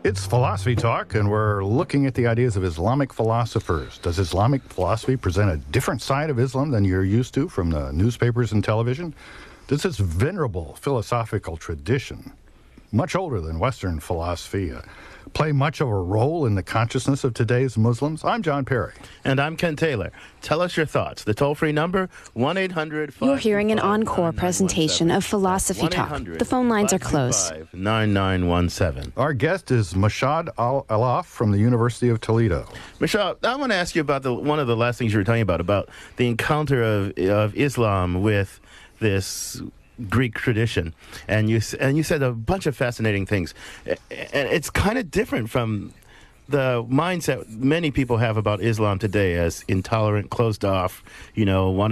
It's Philosophy Talk, and we're looking at the ideas of Islamic philosophers. Does Islamic philosophy present a different side of Islam than you're used to from the newspapers and television? Does this venerable philosophical tradition, much older than Western philosophy, play much of a role in the consciousness of today's Muslims? I'm John Perry. And I'm Ken Taylor. Tell us your thoughts. The toll-free number, 1-800... You're hearing an encore presentation of Philosophy Talk. The phone lines are closed. 9917. Our guest is Mashad Al-Alaf from the University of Toledo. Mashad, I want to ask you about one of the last things you were talking about the encounter of Islam with this Greek tradition, and you said a bunch of fascinating things, and it's kind of different from the mindset many people have about Islam today as intolerant, closed off, wanting